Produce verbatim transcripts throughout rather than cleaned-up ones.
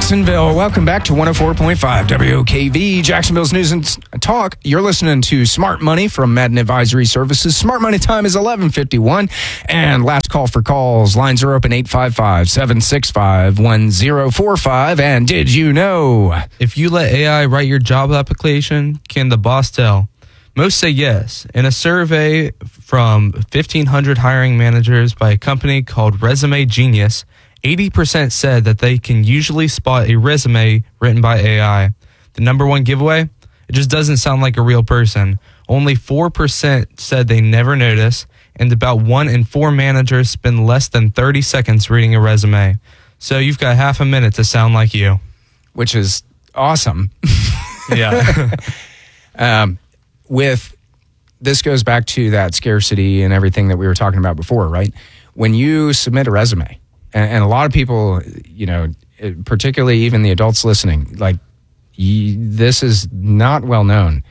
Jacksonville. Welcome back to one oh four point five W O K V, Jacksonville's News and Talk. You're listening to Smart Money from Madden Advisory Services. Smart Money time is eleven fifty-one, and last call for calls. Lines are open eight five five, seven six five, one oh four five. And did you know? If you let A I write your job application, can the boss tell? Most say yes. In a survey from fifteen hundred hiring managers by a company called Resume Genius, eighty percent said that they can usually spot a resume written by A I. The number one giveaway? It just doesn't sound like a real person. Only four percent said they never notice, and about one in four managers spend less than thirty seconds reading a resume. So you've got half a minute to sound like you. Which is awesome. Yeah. um, with this goes back to that scarcity and everything that we were talking about before, right? When you submit a resume, and, and a lot of people, you know, particularly even the adults listening, like you, this is not well known.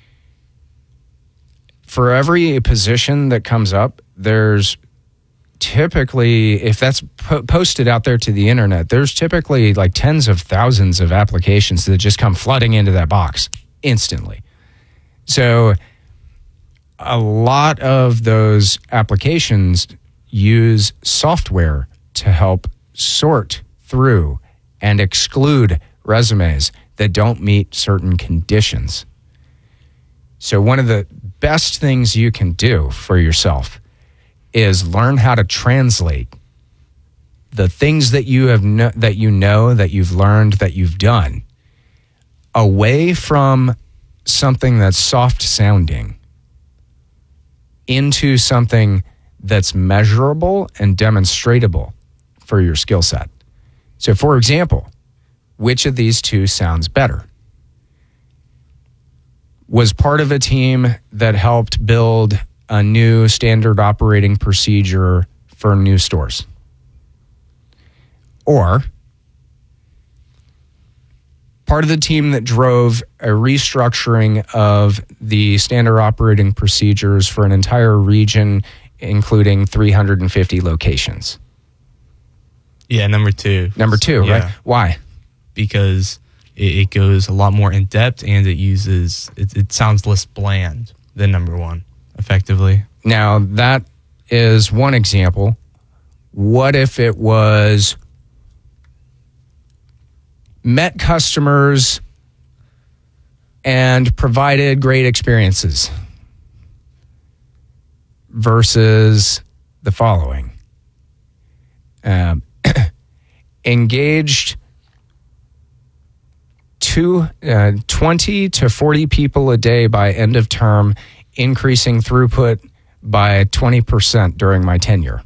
For every position that comes up, there's typically, if that's po- posted out there to the internet, there's typically like tens of thousands of applications that just come flooding into that box instantly. So a lot of those applications use software to help sort through and exclude resumes that don't meet certain conditions. So one of the best things you can do for yourself is learn how to translate the things that you have no, that you know, that you've learned, that you've done, away from something that's soft sounding into something that's measurable and demonstratable for your skill set. So for example, which of these two sounds better? Was part of a team that helped build a new standard operating procedure for new stores? Or part of the team that drove a restructuring of the standard operating procedures for an entire region, including three hundred fifty locations? Yeah, number two. Number two, yeah. Right? Why? Because it, it goes a lot more in depth, and it uses, it, it sounds less bland than number one, effectively. Now, that is one example. What if it was met customers and provided great experiences versus the following? Um, engaged two, uh, twenty to forty people a day by end of term, increasing throughput by twenty percent during my tenure.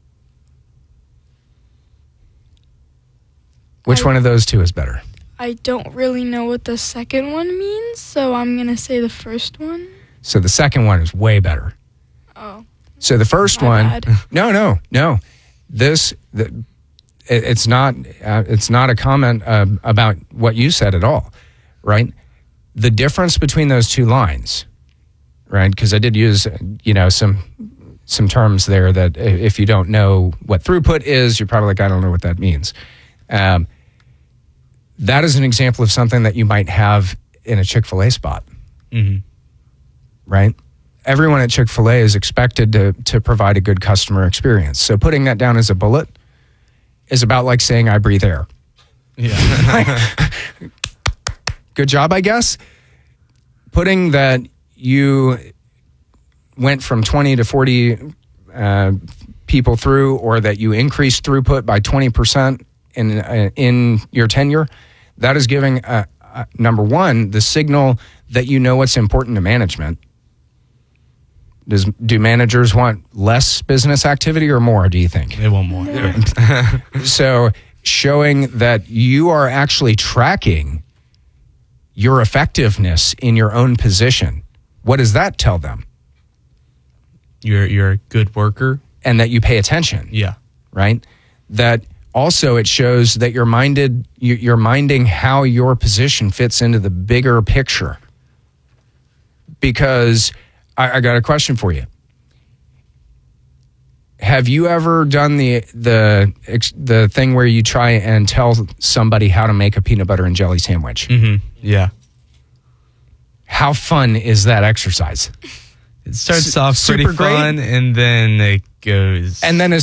Which I, one of those two is better? I don't really know what the second one means, so I'm going to say the first one. So the second one is way better. Oh. So the first My one, bad. no, no, no. This, the, it, it's not, uh, it's not a comment uh, about what you said at all, right? The difference between those two lines, right? Because I did use, you know, some some terms there that if you don't know what throughput is, you're probably like, I don't know what that means. Um, that is an example of something that you might have in a Chick-fil-A spot, Mm-hmm. right? Everyone at Chick-fil-A is expected to to provide a good customer experience. So putting that down as a bullet is about like saying, I breathe air. Yeah. Good job, I guess. Putting that you went from twenty to forty uh, people through, or that you increased throughput by twenty percent in uh, in your tenure, that is giving, uh, uh, number one, the signal that you know what's important to management. Does do managers want less business activity or more, do you think? They want more. So showing that you are actually tracking your effectiveness in your own position, what does that tell them? You're you're a good worker. And that you pay attention. Yeah. Right? That also it shows that you're minded, you- you're minding how your position fits into the bigger picture. Because I, I got a question for you. have you ever done the the ex- the thing where you try and tell somebody how to make a peanut butter and jelly sandwich? Mm-hmm. Yeah. How fun is that exercise? It starts S- off pretty super great. fun, and then it goes. And then as